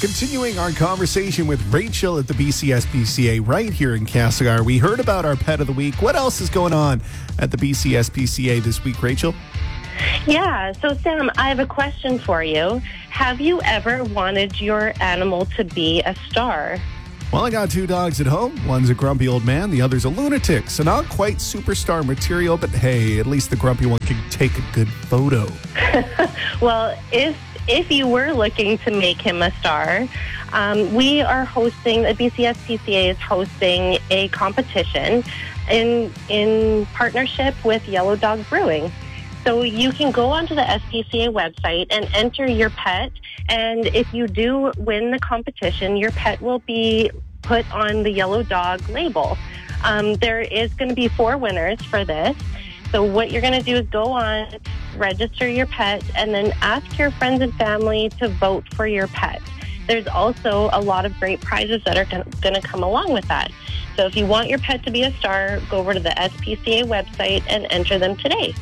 Continuing our conversation with Rachel at the BCSPCA right here in Castlegar. We heard about our pet of the week. What else is going on at the BCSPCA this week, Rachel? Yeah, so Sam, I have a question for you. Have you ever wanted your animal to be a star? Well, I got 2 dogs at home. One's a grumpy old man. The other's a lunatic. So not quite superstar material, but hey, at least the grumpy one can take a good photo. Well, if you were looking to make him a star, we are hosting, the BCSPCA is hosting a competition in partnership with Yellow Dog Brewing. So you can go onto the SPCA website and enter your pet, and if you do win the competition, your pet will be put on the Yellow Dog label. There is going to be 4 winners for this. So what you're going to do is go on, register your pet, and then ask your friends and family to vote for your pet. There's also a lot of great prizes that are going to come along with that. So if you want your pet to be a star, go over to the SPCA website and enter them today.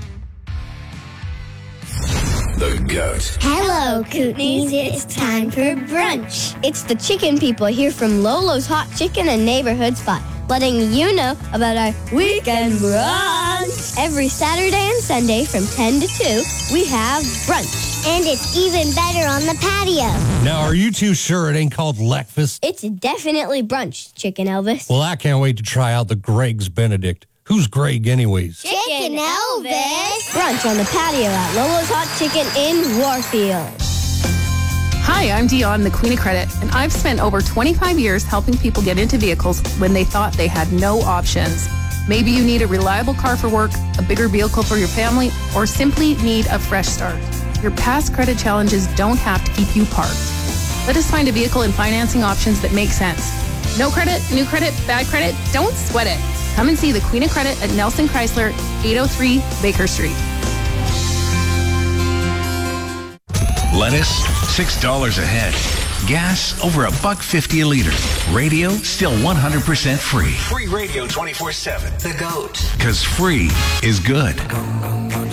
The Goat. Hello, Kootenays. It's time for brunch. It's the chicken people here from Lolo's Hot Chicken and Neighborhood Spot, letting you know about our weekend brunch. Every Saturday and Sunday from 10 to 2, we have brunch. And it's even better on the patio. Now, are you too sure it ain't called Leckfast? It's definitely brunch, Chicken Elvis. Well, I can't wait to try out the Greg's Benedict. Who's Greg anyways? Chicken Elvis. Brunch on the patio at Lolo's Hot Chicken in Warfield. Hi, I'm Dion, the Queen of Credit, and I've spent over 25 years helping people get into vehicles when they thought they had no options. Maybe you need a reliable car for work, a bigger vehicle for your family, or simply need a fresh start. Your past credit challenges don't have to keep you parked. Let us find a vehicle and financing options that make sense. No credit, new credit, bad credit, don't sweat it. Come and see the Queen of Credit at Nelson Chrysler, 803 Baker Street. Lettuce, $6 a head. Gas, over $1.50 a liter. Radio, still 100% free. Free radio 24/7. The Goat. Because free is good.